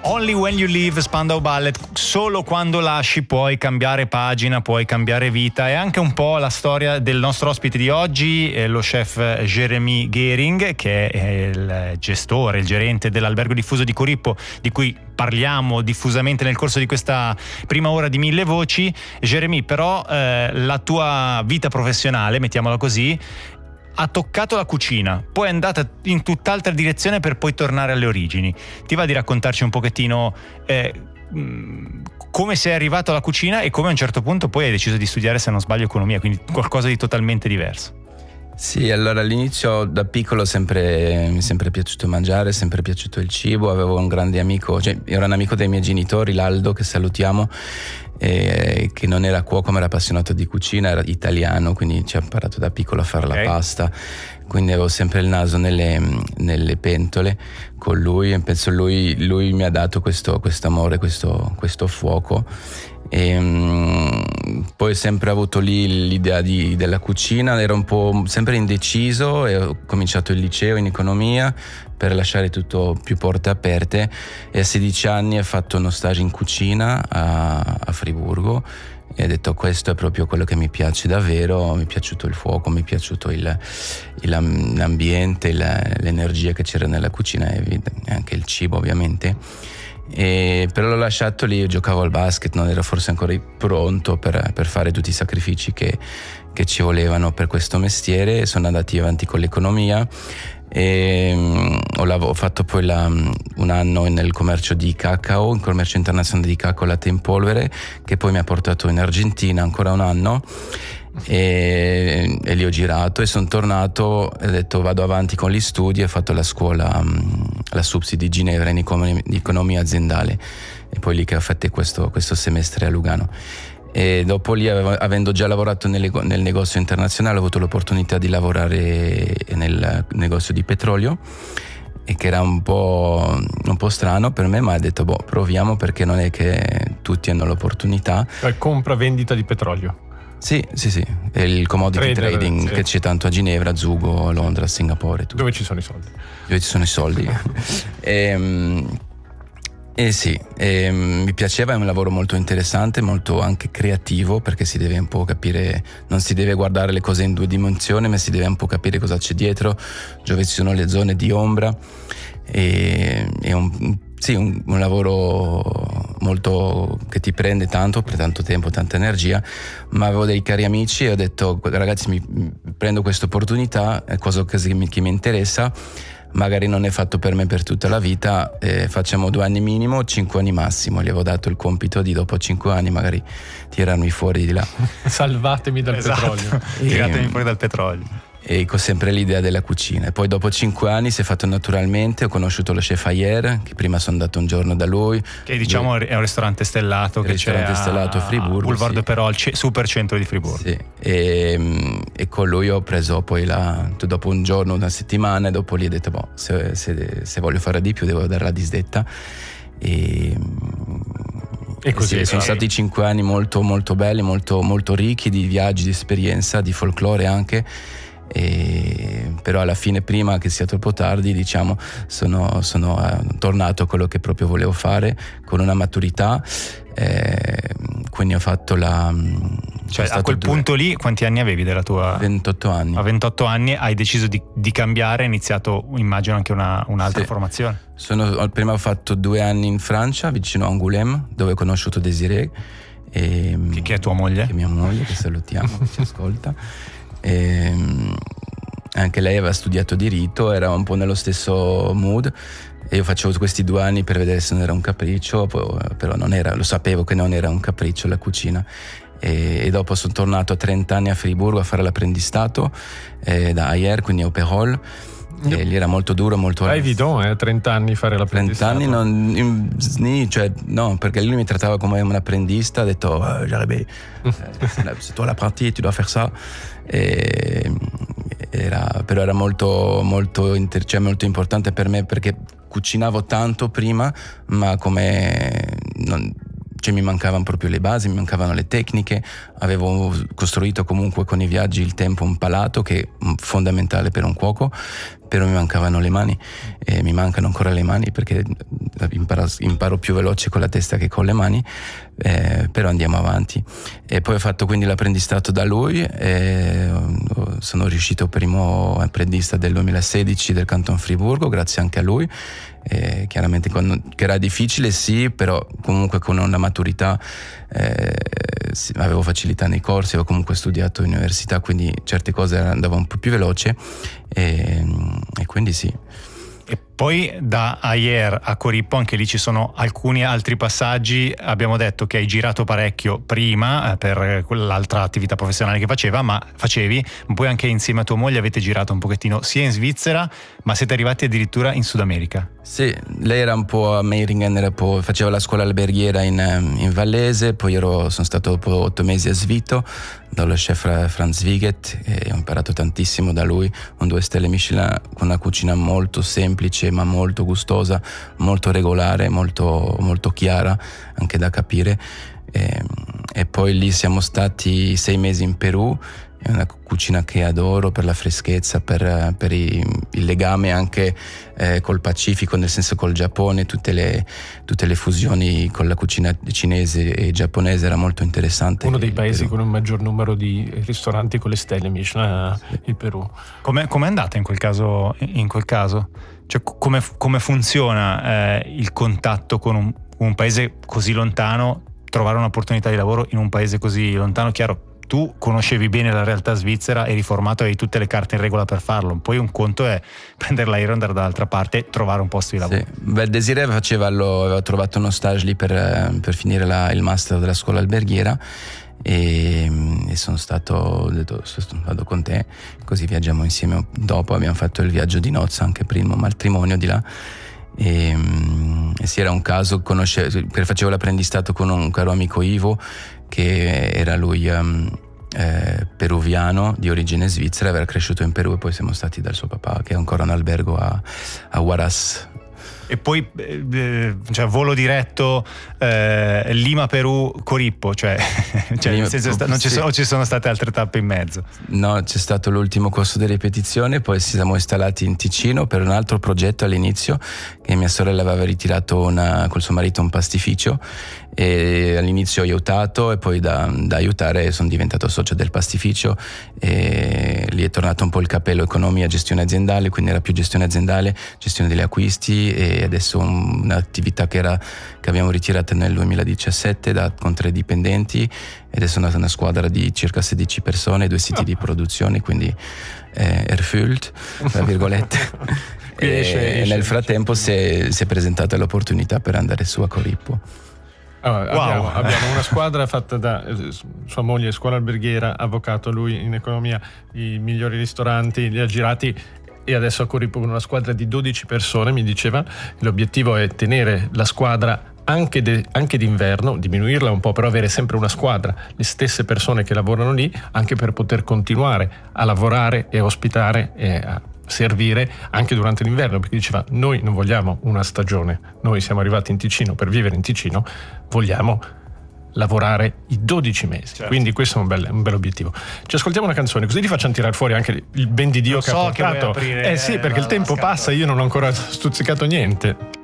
Only When You Leave, Spandau Ballet. Solo quando lasci puoi cambiare pagina, puoi cambiare vita. È anche un po' la storia del nostro ospite di oggi, lo chef Jérémy Gehring, che è il gestore, il gerente dell'albergo diffuso di Corippo, di cui parliamo diffusamente nel corso di questa prima ora di Mille Voci. Jérémy, però la tua vita professionale, mettiamola così, ha toccato la cucina, poi è andata in tutt'altra direzione per poi tornare alle origini. Ti va di raccontarci un pochettino come sei arrivato alla cucina e come a un certo punto poi hai deciso di studiare, se non sbaglio, economia, quindi qualcosa di totalmente diverso? Sì, allora all'inizio da piccolo mi è sempre piaciuto mangiare, sempre piaciuto il cibo. Avevo un grande amico, era un amico dei miei genitori, Laldo, che salutiamo, che non era cuoco ma era appassionato di cucina, era italiano, quindi ci ha imparato da piccolo a fare la pasta, quindi avevo sempre il naso nelle pentole con lui, e penso lui mi ha dato questo amore, questo fuoco. E poi ho sempre avuto lì l'idea della cucina, ero un po' sempre indeciso e ho cominciato il liceo in economia per lasciare tutto più porte aperte, e a 16 anni ho fatto uno stage in cucina a Friburgo e ho detto: questo è proprio quello che mi piace davvero. Mi è piaciuto il fuoco, mi è piaciuto l'ambiente, l'energia che c'era nella cucina e anche il cibo, ovviamente. Però l'ho lasciato lì, io giocavo al basket, non ero forse ancora pronto per fare tutti i sacrifici che ci volevano per questo mestiere. Sono andati avanti con l'economia e ho fatto poi un anno nel commercio di cacao, il commercio internazionale di cacao, latte in polvere, che poi mi ha portato in Argentina ancora un anno. E lì ho girato e sono tornato e ho detto: vado avanti con gli studi. Ho fatto la scuola, la SUPSI di Ginevra in economia aziendale, e poi lì che ho fatto questo semestre a Lugano. E dopo lì, avendo già lavorato nel negozio internazionale, ho avuto l'opportunità di lavorare nel negozio di petrolio, e che era un po' strano per me, ma ho detto proviamo, perché non è che tutti hanno l'opportunità. Compravendita di petrolio. Sì, è il commodity trading, sì, che c'è tanto a Ginevra, Zugo, Londra, Singapore. Tutto. Dove ci sono i soldi. Dove ci sono i soldi. Mi piaceva, è un lavoro molto interessante, molto anche creativo, perché si deve un po' capire, non si deve guardare le cose in due dimensioni, ma si deve un po' capire cosa c'è dietro, dove ci sono le zone di ombra. È un lavoro molto che ti prende tanto, per tanto tempo, tanta energia, ma avevo dei cari amici e ho detto: ragazzi, mi prendo questa opportunità, è cosa che mi interessa, magari non è fatto per me per tutta la vita, facciamo 2 anni minimo, 5 anni massimo. Gli avevo dato il compito di, dopo 5 anni, magari tirarmi fuori di là. Salvatemi dal petrolio. Tiratemi fuori dal petrolio. E con sempre l'idea della cucina. E poi dopo 5 anni si è fatto naturalmente. Ho conosciuto lo chef Ayer, che prima sono andato un giorno da lui, che diciamo è un ristorante stellato, che c'è stellato a Friburgo, Boulevard sì. de Perol, super centro di Friburgo, sì. E con lui ho preso poi dopo un giorno, una settimana, e dopo lì ho detto se voglio fare di più devo dare la disdetta. E così sono stati 5 anni molto molto belli, molto, molto ricchi di viaggi, di esperienza, di folklore anche. Però alla fine, prima che sia troppo tardi, diciamo, sono tornato a quello che proprio volevo fare, con una maturità, quindi ho fatto a quel punto lì quanti anni avevi della tua? 28 anni. A 28 anni hai deciso di cambiare, hai iniziato, immagino, anche un'altra formazione. Prima ho fatto 2 anni in Francia, vicino a Angoulême, dove ho conosciuto Desiree, che è tua moglie? Che è mia moglie, che salutiamo, che ci ascolta. Anche lei aveva studiato diritto, era un po' nello stesso mood, e io facevo questi 2 anni per vedere se non era un capriccio, però non era, lo sapevo che non era un capriccio la cucina. E dopo sono tornato a 30 anni a Friburgo a fare l'apprendistato da Ayer, quindi a Perol. E lì era molto duro, molto... È evidente, 30 anni fare l'apprendistato. 30 anni no, perché lui mi trattava come un apprendista, ha detto Jérémy, c'est toi l'apprenti, tu dois faire ça. Però era molto molto importante per me, perché cucinavo tanto prima, ma mi mancavano proprio le basi, mi mancavano le tecniche. Avevo costruito comunque con i viaggi il tempo un palato, che è fondamentale per un cuoco, però mi mancavano le mani, e mi mancano ancora le mani, perché imparo più veloce con la testa che con le mani, però andiamo avanti. E poi ho fatto quindi l'apprendistato da lui, sono riuscito primo apprendista del 2016 del Canton Friburgo, grazie anche a lui. Chiaramente che era difficile, sì, però comunque con una maturità, avevo facilità nei corsi, avevo comunque studiato in università, quindi certe cose andavo un po' più veloce, e quindi sì. E poi da Ayer a Corippo, anche lì ci sono alcuni altri passaggi. Abbiamo detto che hai girato parecchio prima per quell'altra attività professionale che facevi, ma poi anche insieme a tua moglie avete girato un pochettino sia in Svizzera, ma siete arrivati addirittura in Sud America. Sì, lei era un po' a Meiringen, faceva la scuola alberghiera in Vallese, poi sono stato dopo 8 mesi a Svito dallo chef Franz Wiget, e ho imparato tantissimo da lui, un 2 stelle Michelin, con una cucina molto semplice ma molto gustosa, molto regolare, molto, molto chiara anche da capire, e poi lì siamo stati 6 mesi in Perù. È una cucina che adoro per la freschezza, per il legame anche col Pacifico, nel senso col Giappone, tutte le fusioni con la cucina cinese e giapponese, era molto interessante. Uno dei paesi con il maggior numero di ristoranti con le stelle Michelin, il Perù. Com'è andata in quel caso? Cioè, come funziona il contatto con un paese così lontano, trovare un'opportunità di lavoro in un paese così lontano? Chiaro, tu conoscevi bene la realtà svizzera, eri formato, avevi tutte le carte in regola per farlo. Poi un conto è prendere l'aereo, andare dall'altra parte e trovare un posto di lavoro. Sì. Beh, Desiree aveva trovato uno stage lì per finire il master della scuola alberghiera, e sono stato vado con te, così viaggiamo insieme. Dopo abbiamo fatto il viaggio di nozze, anche primo matrimonio di là. E sì, era un caso, perché facevo l'apprendistato con un caro amico Ivo, che era lui peruviano di origine svizzera, era cresciuto in Perù, e poi siamo stati dal suo papà, che è ancora in albergo a Huaraz. E poi cioè, volo diretto Lima, Perù, Corippo, cioè Lima, ci sono state altre tappe in mezzo? No, c'è stato l'ultimo corso di ripetizione, poi siamo installati in Ticino per un altro progetto all'inizio, che mia sorella aveva ritirato col suo marito un pastificio, e all'inizio ho aiutato, e poi da aiutare sono diventato socio del pastificio, e lì è tornato un po' il capello economia, gestione aziendale, quindi era più gestione aziendale, gestione degli acquisti, e adesso un'attività che abbiamo ritirato nel 2017 con 3 dipendenti, e adesso è una squadra di circa 16 persone, 2 siti di produzione, quindi erfüllt, tra virgolette. E nel frattempo si è presentata l'opportunità per andare su a Corippo. Wow. Abbiamo una squadra fatta da sua moglie, scuola alberghiera, avvocato, lui in economia, i migliori ristoranti, li ha girati, e adesso a Corippo con una squadra di 12 persone, mi diceva. L'obiettivo è tenere la squadra anche d'inverno, diminuirla un po', però avere sempre una squadra, le stesse persone che lavorano lì, anche per poter continuare a lavorare e a ospitare e a servire anche durante l'inverno, perché diceva: noi non vogliamo una stagione, noi siamo arrivati in Ticino per vivere in Ticino, vogliamo lavorare i 12 mesi. Certo. Quindi questo è un bel obiettivo. Ci ascoltiamo una canzone, così li facciamo tirare fuori anche il ben di Dio che ha portato. Sì, perché il tempo passa, io non ho ancora stuzzicato niente.